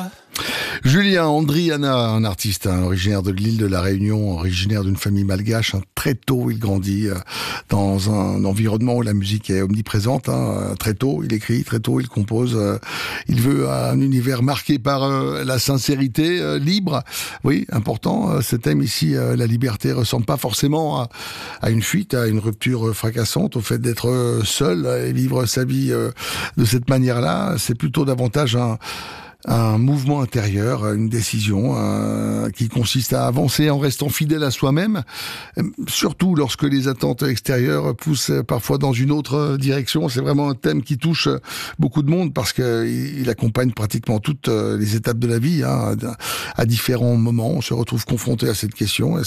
Julien Andriana, un artiste originaire de l'île de la Réunion, originaire d'une famille malgache. Très tôt, il grandit dans un environnement où la musique est omniprésente. Très tôt, il écrit, très tôt, il compose. Il veut un univers marqué par la sincérité, libre. Oui, important. Ce thème ici, la liberté, ressemble pas forcément à une fuite, à une rupture fracassante, au fait d'être seul et vivre sa vie de cette manière-là. C'est plutôt davantage un mouvement intérieur, une décision qui consiste à avancer en restant fidèle à soi-même, surtout lorsque les attentes extérieures poussent parfois dans une autre direction. C'est vraiment un thème qui touche beaucoup de monde parce qu'il accompagne pratiquement toutes les étapes de la vie. À différents moments, on se retrouve confronté à cette question.